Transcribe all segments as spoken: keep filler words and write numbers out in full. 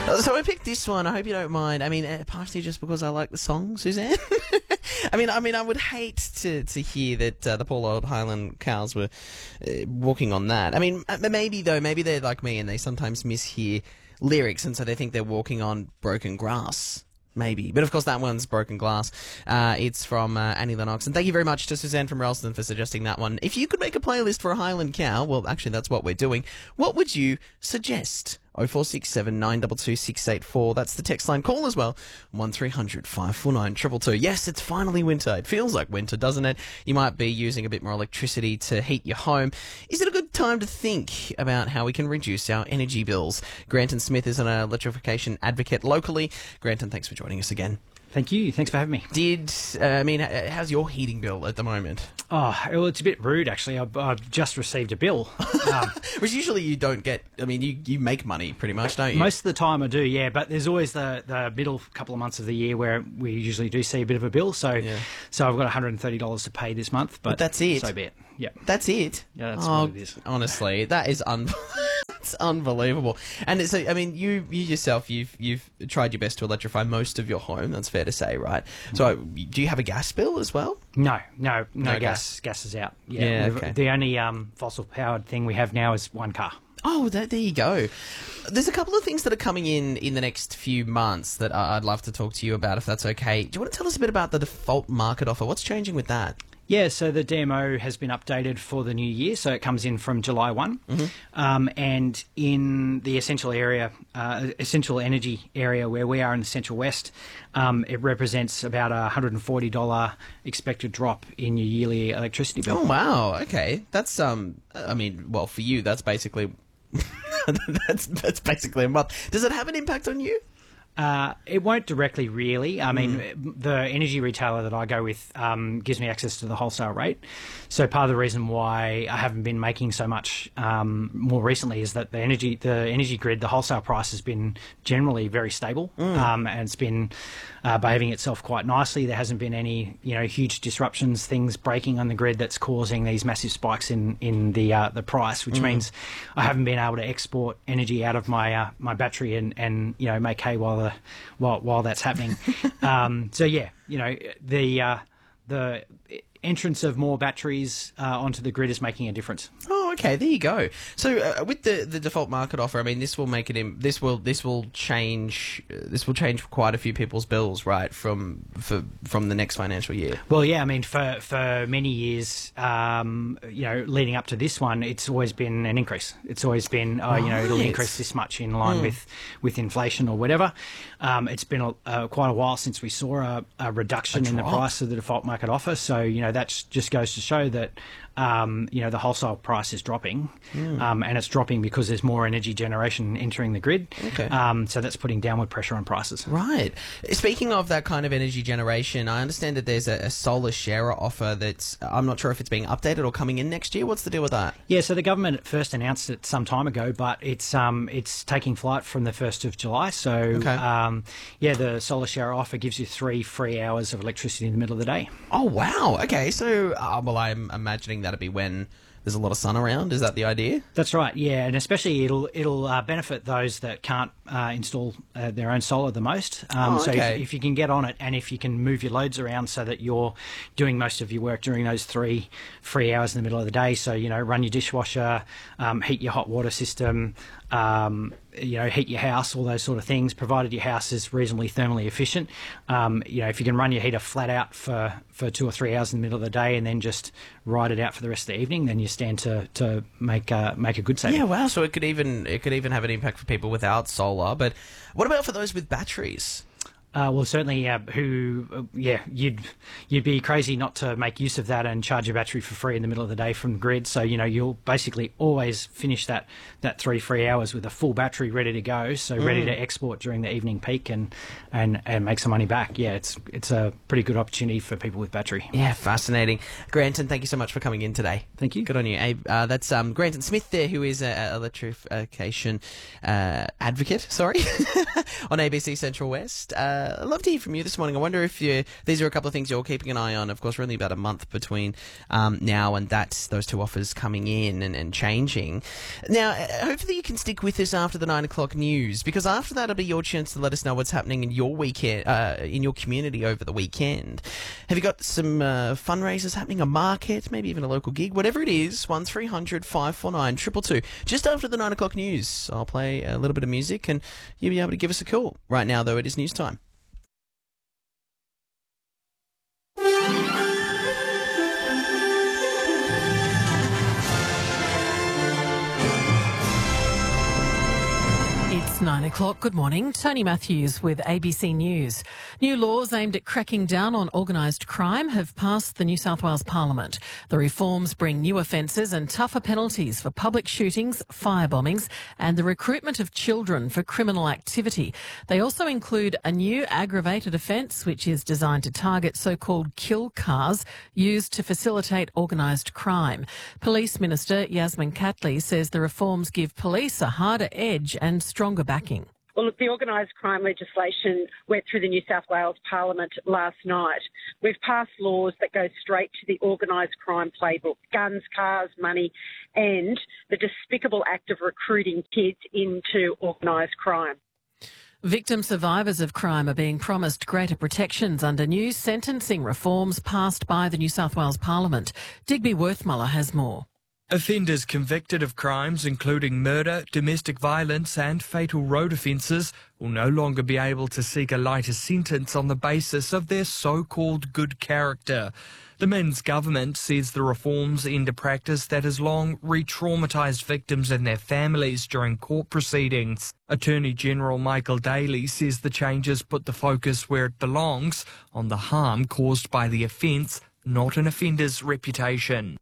So I picked this one. I hope you don't mind. I mean, uh, partially just because I like the song, Suzanne. I mean, I mean, I would hate to to hear that uh, the poor old Highland cows were uh, walking on that. I mean, uh, maybe though, maybe they're like me and they sometimes mishear lyrics, and so they think they're walking on broken grass. Maybe. But of course that one's Broken Glass. Uh, it's from uh, Annie Lennox. And thank you very much to Suzanne from Ralston for suggesting that one. If you could make a playlist for a Highland cow, well, actually that's what we're doing, what would you suggest? oh four six seven, nine two two, six eight four. That's the text line. Call as well. one three hundred, five four nine, two two two. Yes, it's finally winter. It feels like winter, doesn't it? You might be using a bit more electricity to heat your home. Is it a good time to think about how we can reduce our energy bills? Granton Smith is an electrification advocate locally. Granton, thanks for joining us again. Thank you. Thanks for having me. Did, uh, I mean, how's your heating bill at the moment? Oh, well, it's a bit rude, actually. I've, I've just received a bill. Um, Which usually you don't get, I mean, you, you make money pretty much, don't you? Most of the time I do, yeah, but there's always the, the middle couple of months of the year where we usually do see a bit of a bill. So Yeah. so I've got one hundred thirty dollars to pay this month. But, But that's it? So be it. Yeah. That's it? Yeah, that's oh, what it is. Honestly, that is un- it's unbelievable. And it's, I mean, you, you yourself, you've you've tried your best to electrify most of your home, that's fair to say, right? So do you have a gas bill as well? No, no, no, No gas. Gas is out. Yeah, we've- okay. The only um, fossil-powered thing we have now is one car. Oh, that, there you go. There's a couple of things that are coming in in the next few months that I- I'd love to talk to you about, if that's okay. Do you want to tell us a bit about the default market offer? What's changing with that? Yeah, so the D M O has been updated for the new year, so it comes in from July first. Mm-hmm. Um, and in the essential area, uh, essential energy area where we are in the Central West, um, it represents about a one hundred forty dollars expected drop in your yearly electricity bill. Oh, wow. Okay. That's, um, I mean, well, for you, that's basically, that's, that's basically a month. Does it have an impact on you? Uh, it won't directly, really. I mean, the energy retailer that I go with um, gives me access to the wholesale rate. So part of the reason why I haven't been making so much um, more recently is that the energy, the energy grid, the wholesale price has been generally very stable, um, and it's been uh, behaving itself quite nicely. There hasn't been any, you know, huge disruptions, things breaking on the grid that's causing these massive spikes in in the uh, the price, which means I haven't been able to export energy out of my uh, my battery and and you know make hay while the while while that's happening. um, so yeah, you know the uh, the entrance of more batteries uh, onto the grid is making a difference. Oh, okay. There you go. So, uh, with the, the default market offer, I mean, this will make it. In, this will this will change. Uh, this will change quite a few people's bills, right? From for, from the next financial year. Well, yeah. I mean, for for many years, um, you know, leading up to this one, it's always been an increase. It's always been, oh, you know, it'll Right. increase this much in line with with inflation or whatever. Um, it's been a, uh, quite a while since we saw a, a reduction A in the drop. price of the default market offer. So, you know, that just goes to show that, um, you know, the wholesale price is dropping, um, and it's dropping because there's more energy generation entering the grid. Okay. Um, so that's putting downward pressure on prices. Right. Speaking of that kind of energy generation, I understand that there's a, a solar sharer offer that's. I'm not sure if it's being updated or coming in next year. What's the deal with that? Yeah, so the government first announced it some time ago, but it's um it's taking flight from the first of July. So Okay. um yeah, the solar share offer gives you three free hours of electricity in the middle of the day. Oh wow. Okay. So, uh, well, I'm imagining that'll be when there's a lot of sun around. Is that the idea? That's right, yeah, and especially it'll it'll uh, benefit those that can't uh, install uh, their own solar the most. Um, Oh, So okay. if, if you can get on it, and if you can move your loads around so that you're doing most of your work during those three free hours in the middle of the day, so you know, run your dishwasher, um, heat your hot water system, um, you know, heat your house, all those sort of things, provided your house is reasonably thermally efficient. Um, you know, if you can run your heater flat out for, for two or three hours in the middle of the day and then just ride it out for the rest of the evening, then you stand to, to make uh, make a good saving. Yeah. Wow. So it could even it could even have an impact for people without solar. But what about for those with batteries? Uh, well, certainly, uh, who, uh, yeah, you'd you'd be crazy not to make use of that and charge your battery for free in the middle of the day from the grid. So, you know, you'll basically always finish that, that three free hours with a full battery ready to go, so ready to export during the evening peak and, and, and make some money back. Yeah, it's it's a pretty good opportunity for people with battery. Yeah, fascinating. Granton, thank you so much for coming in today. Thank you. Good on you. Abe, uh, that's um, Granton Smith there, who is an electrification uh, advocate, sorry, on A B C Central West. Uh, uh, I'd love to hear from you this morning. I wonder if you, these are a couple of things you're keeping an eye on. Of course, we're only about a month between um, now and that, those two offers coming in and, and changing. Now, uh, hopefully you can stick with us after the nine o'clock news, because after that, it'll be your chance to let us know what's happening in your weekend, uh, in your community over the weekend. Have you got some uh, fundraisers happening, a market, maybe even a local gig, whatever it is? one three hundred five four nine two two two. Just after the nine o'clock news, I'll play a little bit of music and you'll be able to give us a call. Right now, though, it is news time. It's nine o'clock. Good morning. Tony Matthews with A B C News. New laws aimed at cracking down on organised crime have passed the New South Wales Parliament. The reforms bring new offences and tougher penalties for public shootings, firebombings and the recruitment of children for criminal activity. They also include a new aggravated offence which is designed to target so-called kill cars used to facilitate organised crime. Police Minister Yasmin Catley says the reforms give police a harder edge and stronger backing. Well, look, the organised crime legislation went through the New South Wales Parliament last night. We've passed laws that go straight to the organised crime playbook: guns, cars, money, and the despicable act of recruiting kids into organised crime. Victim survivors of crime are being promised greater protections under new sentencing reforms passed by the New South Wales Parliament. Digby Worthmuller has more. Offenders convicted of crimes including murder, domestic violence and fatal road offences will no longer be able to seek a lighter sentence on the basis of their so-called good character. The Minns government says the reforms end a practice that has long re-traumatised victims and their families during court proceedings. Attorney General Michael Daly says the changes put the focus where it belongs, on the harm caused by the offence, not an offender's reputation.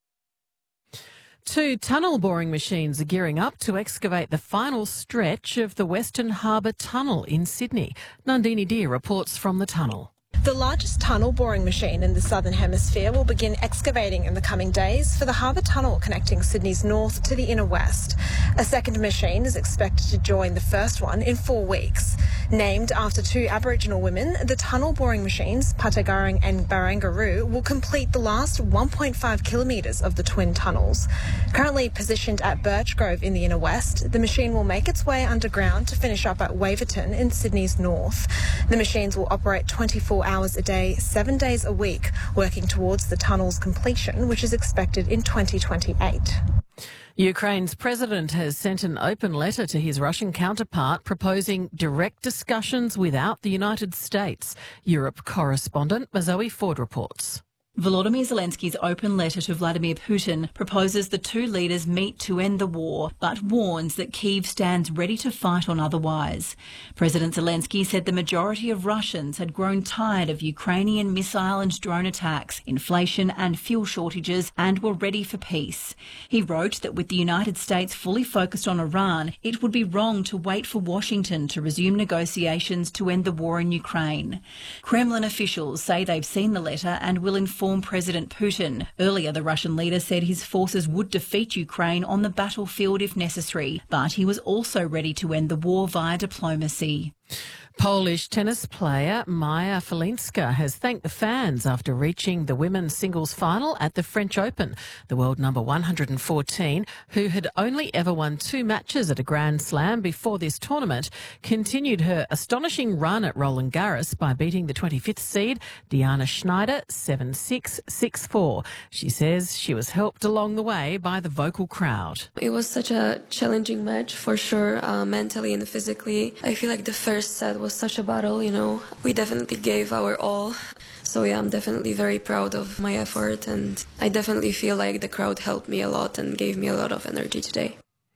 Two tunnel boring machines are gearing up to excavate the final stretch of the Western Harbour Tunnel in Sydney. Nandini Deer reports from the tunnel. The largest tunnel boring machine in the Southern Hemisphere will begin excavating in the coming days for the Harbour Tunnel connecting Sydney's north to the inner west. A second machine is expected to join the first one in four weeks. Named after two Aboriginal women, the tunnel boring machines, Patagarang and Barangaroo, will complete the last one point five kilometres of the twin tunnels. Currently positioned at Birchgrove in the inner west, the machine will make its way underground to finish up at Waverton in Sydney's north. The machines will operate twenty-four hours a day, seven days a week, working towards the tunnel's completion, which is expected in twenty twenty-eight. Ukraine's president has sent an open letter to his Russian counterpart proposing direct discussions without the United States. Europe correspondent Mazoe Ford reports. Volodymyr Zelensky's open letter to Vladimir Putin proposes the two leaders meet to end the war, but warns that Kyiv stands ready to fight on otherwise. President Zelensky said the majority of Russians had grown tired of Ukrainian missile and drone attacks, inflation and fuel shortages, and were ready for peace. He wrote that with the United States fully focused on Iran, it would be wrong to wait for Washington to resume negotiations to end the war in Ukraine. Kremlin officials say they've seen the letter and will inform President Putin. Earlier, the Russian leader said his forces would defeat Ukraine on the battlefield if necessary, but he was also ready to end the war via diplomacy. Polish tennis player Maja Falinska has thanked the fans after reaching the women's singles final at the French Open. The world number one hundred fourteen, who had only ever won two matches at a Grand Slam before this tournament, continued her astonishing run at Roland Garros by beating the twenty-fifth seed Diana Schneider seven six, six four. She says she was helped along the way by the vocal crowd. It was such a challenging match for sure, uh, mentally and physically. I feel like the first set was such a battle, you know. We definitely gave our all. So yeah, I'm definitely very proud of my effort, and I definitely feel like the crowd helped me a lot and gave me a lot of energy today.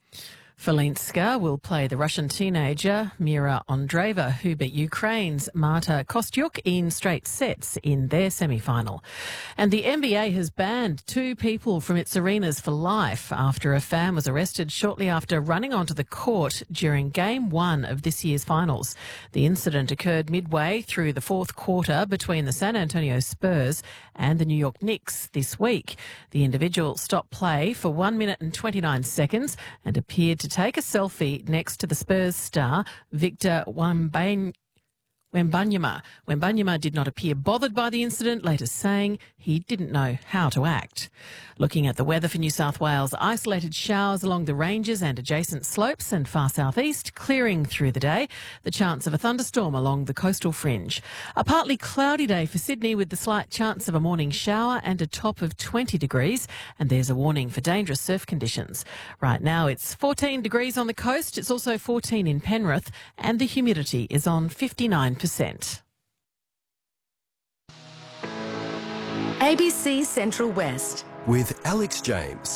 Falinska will play the Russian teenager Mira Andreeva, who beat Ukraine's Marta Kostyuk in straight sets in their semi-final. And the N B A has banned two people from its arenas for life after a fan was arrested shortly after running onto the court during game one of this year's finals. The incident occurred midway through the fourth quarter between the San Antonio Spurs and the New York Knicks this week. The individual stopped play for one minute and twenty-nine seconds and appeared to take a selfie next to the Spurs star Victor Wembanyama. Wembanyama. Wembanyama did not appear bothered by the incident, later saying he didn't know how to act. Looking at the weather for New South Wales, isolated showers along the ranges and adjacent slopes and far southeast, clearing through the day. The chance of a thunderstorm along the coastal fringe. A partly cloudy day for Sydney with the slight chance of a morning shower and a top of twenty degrees. And there's a warning for dangerous surf conditions. Right now it's fourteen degrees on the coast. It's also fourteen in Penrith and the humidity is on fifty-nine percent. A B C Central West with Alex James.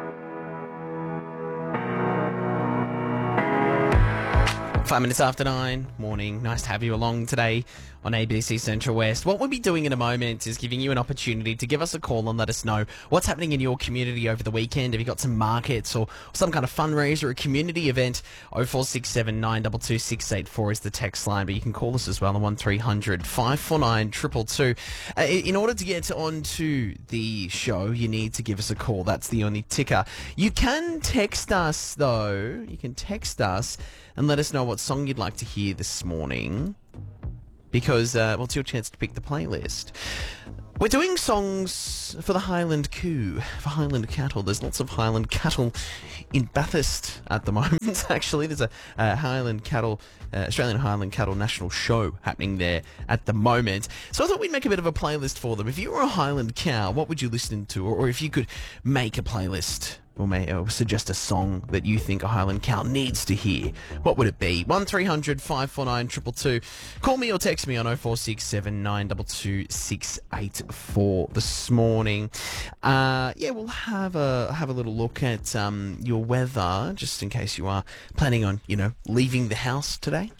Five minutes after nine, morning. Nice to have you along today on A B C Central West. What we'll be doing in a moment is giving you an opportunity to give us a call and let us know what's happening in your community over the weekend. Have you got some markets or some kind of fundraiser or a community event? oh four six seven, nine two two, six eight four is the text line, but you can call us as well on one three hundred, five four nine, two two two. Uh, in order to get onto the show, you need to give us a call. That's the only ticker. You can text us, though. You can text us and let us know what song you'd like to hear this morning, because, uh, well, it's your chance to pick the playlist. We're doing songs for the Highland coup, for Highland cattle. There's lots of Highland cattle in Bathurst at the moment, actually. There's a uh, Highland cattle, uh, Australian Highland Cattle National Show happening there at the moment. So I thought we'd make a bit of a playlist for them. If you were a Highland cow, what would you listen to? Or, or if you could make a playlist, or may or suggest a song that you think a Highland cow needs to hear, what would it be? one three hundred, five four nine, two two two. Call me or text me on oh four six seven, nine two two, six eight four this morning. Uh, yeah, we'll have a have a little look at um, your weather, just in case you are planning on, you know, leaving the house today.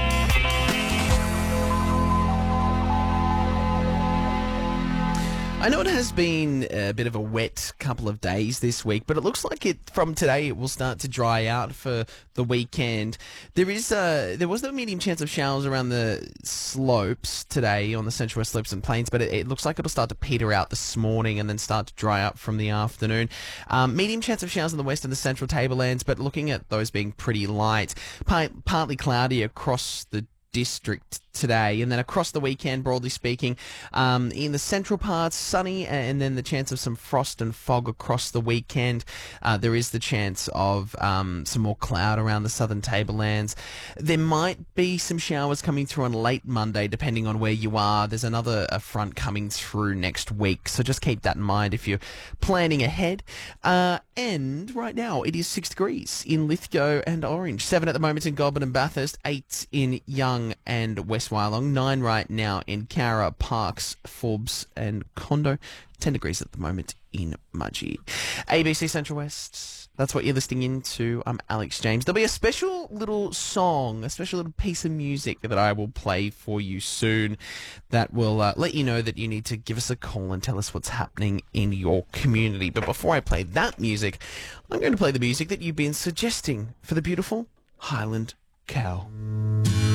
I know it has been a bit of a wet couple of days this week, but it looks like it from today it will start to dry out for the weekend. There is a, there was a medium chance of showers around the slopes today on the Central West Slopes and Plains, but it, it looks like it'll start to peter out this morning and then start to dry up from the afternoon. Um, medium chance of showers in the west and the central tablelands, but looking at those being pretty light. Part, partly cloudy across the district today, and then across the weekend, broadly speaking, um, in the central parts, sunny, and then the chance of some frost and fog across the weekend. Uh, there is the chance of um, some more cloud around the southern tablelands. There might be some showers coming through on late Monday, depending on where you are. There's another a front coming through next week, so just keep that in mind if you're planning ahead. Uh, and right now, it is six degrees in Lithgow and Orange, seven at the moment in Goulburn and Bathurst, eight in Young and West Wyalong, nine right now in Cowra, Parks, Forbes and Condo, ten degrees at the moment in Mudgee. A B C Central West, that's what you're listening into. I'm Alex James. There'll be a special little song, a special little piece of music that I will play for you soon that will uh, let you know that you need to give us a call and tell us what's happening in your community. But before I play that music, I'm going to play the music that you've been suggesting for the beautiful Highland cow.